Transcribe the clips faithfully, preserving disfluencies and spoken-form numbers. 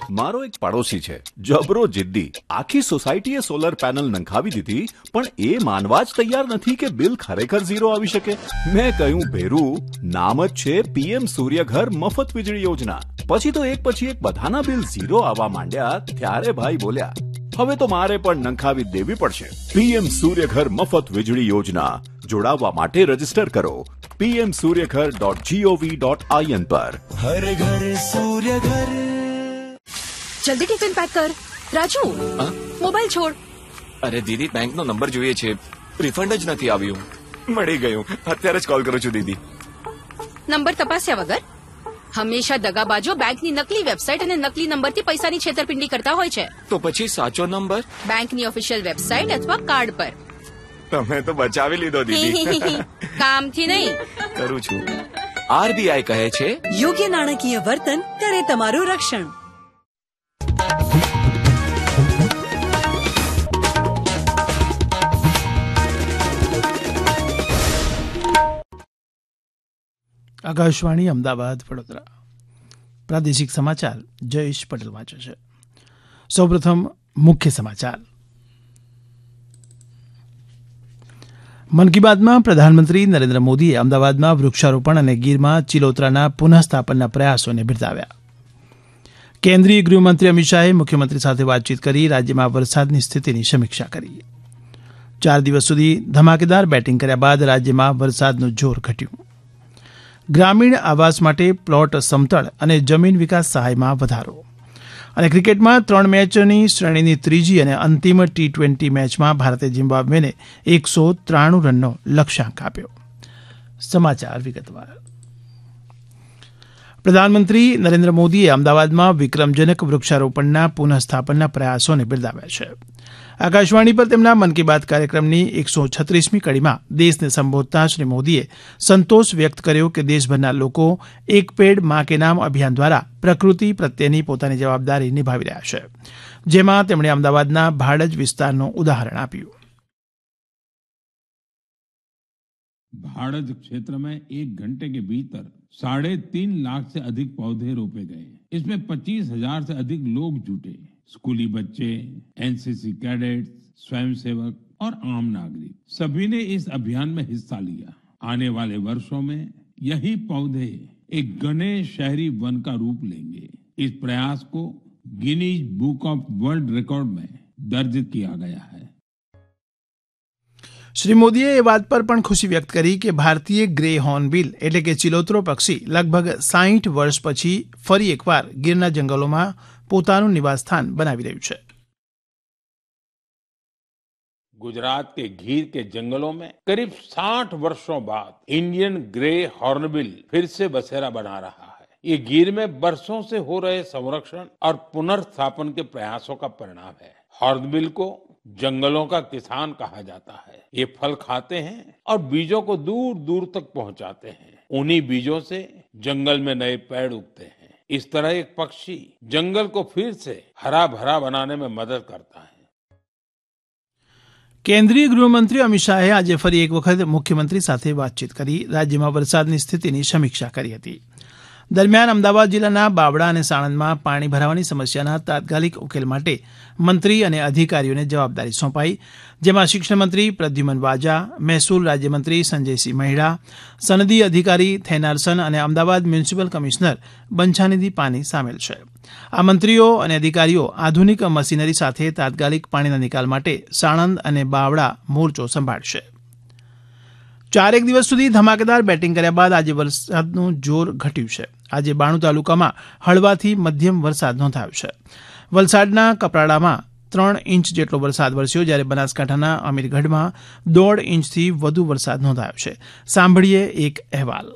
મારો એક પડોશી છે, જબરો જિદ્દી. આખી સોસાયટીએ સોલર પેનલ નંખાવી દીધી, પણ એ માનવા જ તૈયાર નથી કે બિલ ખરેખર ઝીરો આવી શકે. મેં કહ્યું, ભેરું, નામ જ છે પીએમ સૂર્યઘર મફત વીજળી યોજના. પછી તો એક પછી એક બધાના બિલ ઝીરો આવવા માંડ્યા. ત્યારે ભાઈ બોલ્યા, હવે તો મારે પણ નંખાવી દેવી પડશે. પીએમ સૂર્યઘર મફત વીજળી યોજના. જોડાવા માટે રજીસ્ટર કરો PM Suryaghar dot GOV dot IN પર. હર ઘર સૂર્યઘર. જલ્દી ટિફિન પેક કર. રાજુ, મોબાઈલ છોડ. અરે દીદી, બેંકનો નંબર જોઈએ છે, રિફંડ જ નથી આવ્યું. મળી ગયું, અત્યારે જ કોલ કરું છું દીદી. નંબર તપાસ્યા વગર હંમેશા દગાબાજો બેંકની નકલી વેબસાઇટ અને નકલી નંબરથી પૈસાની છેતરપિંડી કરતા હોય છે. તો પછી સાચો નંબર બેંકની ઓફિશિયલ વેબસાઇટ અથવા કાર્ડ પર. તમે તો બચાવી લીધો દીદી. કામથી નહીં, કરું છું. આરબીઆઈ કહે છે, યોગ્ય નાણાકીય વર્તન કરે તમારું રક્ષણ. આકાશવાણી અમદાવાદ વડોદરા. પ્રાદેશિક સમાચાર જયેશ પટેલ વાંચે છે. સૌપ્રથમ મુખ્ય સમાચાર. મન કી બાતમાં પ્રધાનમંત્રી નરેન્દ્ર મોદીએ અમદાવાદમાં વૃક્ષારોપણ અને ગીરમાં ચિલોતરાના પુનઃસ્થાપનના પ્રયાસોને બિરદાવ્યા. કેન્દ્રીય ગૃહમંત્રી અમિત શાહે મુખ્યમંત્રી સાથે વાતચીત કરી રાજ્યમાં વરસાદની સ્થિતિની સમીક્ષા કરી. ચાર દિવસ સુધી ધમાકેદાર બેટિંગ કર્યા બાદ રાજ્યમાં વરસાદનું જોર ઘટ્યું. ગ્રામીણ આવાસ માટે પ્લોટ સમતળ અને જમીન વિકાસ સહાયમાં વધારો. અને ક્રિકેટમાં ત્રણ મેચની શ્રેણીની ત્રીજી અને અંતિમ ટી ટ્વેન્ટી મેચમાં ભારતે ઝિમ્બાબ્વેને એકસો ત્રાણું રનનો લક્ષ્યાંક આપ્યો. સમાચાર વિગતવાર. પ્રધાનમંત્રી નરેન્દ્ર મોદીએ અમદાવાદમાં વિક્રમજનક વૃક્ષારોપણના પુનઃસ્થાપનના પ્રયાસોને બિરદાવ્યા છે. આકાશવાણી પર તેમના મન કી બાત કાર્યક્રમની એકસો છત્રીસમી કડીમાં દેશને સંબોધતા શ્રી મોદીએ સંતોષ વ્યક્ત કર્યો કે દેશભરના લોકો એક પેડ માં કે નામ અભિયાન દ્વારા પ્રકૃતિ પ્રત્યેની પોતાની જવાબદારી નિભાવી રહ્યા છે, જેમાં તેમણે અમદાવાદના ભાડજ વિસ્તારનું ઉદાહરણ આપ્યું. भाड़ज क्षेत्र में एक घंटे के भीतर साढ़े तीन लाख से अधिक पौधे रोपे गए. इसमें पच्चीस हजार से अधिक लोग जुटे. स्कूली बच्चे, एनसीसी कैडेट्स, स्वयंसेवक और आम नागरिक सभी ने इस अभियान में हिस्सा लिया. आने वाले वर्षों में यही पौधे एक घने शहरी वन का रूप लेंगे. इस प्रयास को Guinness book of world record में दर्ज किया गया है. શ્રી મોદીએ એ વાત પર પણ ખુશી વ્યક્ત કરી કે ભારતીય ગ્રે હોર્નબિલ એટલે કે ચિલોતરો પક્ષી લગભગ સાહીઠ વર્ષ પછી ફરી એકવાર ગીરના જંગલોમાં પોતાનું નિવાસસ્થાન બનાવી રહ્યું છે. गुजरात के घीर के जंगलों में करीब साठ वर्षों बाद इंडियन ग्रे हॉर्नबिल फिर से बसेरा बना रहा है. ये गीर में बरसों से हो रहे संरक्षण और पुनर्स्थापन के प्रयासों का परिणाम है. हॉर्नबिल को जंगलों का किसान कहा जाता है. ये फल खाते हैं और बीजों को दूर दूर तक पहुंचाते हैं. उन्हीं बीजों से जंगल में नए पेड़ उगते हैं. इस तरह एक पक्षी जंगल को फिर से हरा भरा बनाने में मदद करता है. કેન્દ્રીય ગૃહમંત્રી અમિત શાહે આજે ફરી એક વખત મુખ્યમંત્રી સાથે વાતચીત કરી રાજ્યમાં વરસાદની સ્થિતિની સમીક્ષા કરી હતી. દરમિયાન અમદાવાદ જિલ્લાના બાવળા અને સાણંદમાં પાણી ભરાવાની સમસ્યાના તાત્કાલિક ઉકેલ માટે મંત્રી અને અધિકારીઓને જવાબદારી સોંપાઈ, જેમાં શિક્ષણ મંત્રી પ્રદ્યુમન વાજા, મહેસૂલ રાજ્યમંત્રી સંજયસિંહ મહેડા, સનદી અધિકારી થેનારસન અને અમદાવાદ મ્યુનિસિપલ કમિશનર બંછાનિધિ પાની સામેલ છે. આ મંત્રીઓ અને અધિકારીઓ આધુનિક મશીનરી સાથે તાત્કાલિક પાણીના નિકાલ માટે સાણંદ અને બાવળા મોરચો સંભાળશે. ચારેક દિવસ સુધી ધમાકેદાર બેટિંગ કર્યા બાદ આજે વરસાદનું જોર ઘટ્યું છે. આજે બાણું તાલુકામાં હળવાથી મધ્યમ વરસાદ નોંધાયો છે. વલસાડના કપરાડામાં ત્રણ ઇંચ જેટલો વરસાદ વરસ્યો, જ્યારે બનાસકાંઠાના અમીરગઢમાં દોઢ ઇંચથી વધુ વરસાદ નોંધાયો છે. સાંભળીએ એક અહેવાલ.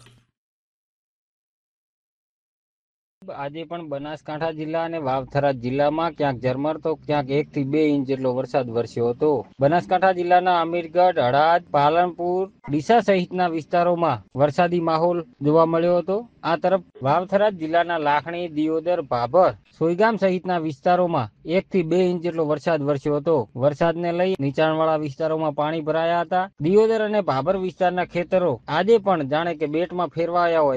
આજે પણ બનાસકાંઠા જિલ્લા અને વાવથરા જિલ્લામાં ક્યાંક ઝરમર તો ક્યાંક એક થી બે ઇંચ જેટલો વરસાદ વરસ્યો હતો. બનાસકાંઠા જિલ્લાના અમીરગઢ, હળાદ, પાલનપુર, ડીસા સહિતના વિસ્તારોમાં વરસાદી માહોલ જોવા મળ્યો હતો. આ તરફ વાવથરા જિલ્લાના લાખણી, દિયોદર, ભાભર, સોયગામ સહિતના વિસ્તારોમાં એક થી બે ઇંચ જેટલો વરસાદ વરસ્યો હતો. વરસાદને લઈ નીચાણવાળા વિસ્તારોમાં પાણી ભરાયા હતા. દિયોદર અને ભાભર વિસ્તારના ખેતરો આજે પણ જાણે કે બેટમાં ફેરવાયા હોય